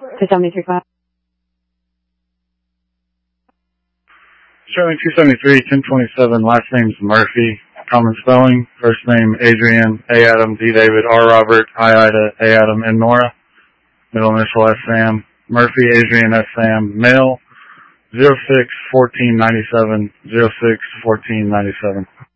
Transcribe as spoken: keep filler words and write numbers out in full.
two seventy-three five. Showing two seventy-three, ten twenty-seven, last name's Murphy. Common spelling, first name Adrian, A Adam, D David, R Robert, I Ida, A Adam, and Nora. Middle initial S Sam. Murphy, Adrian, S Sam. Male, zero six fourteen ninety-seven, zero six fourteen ninety-seven.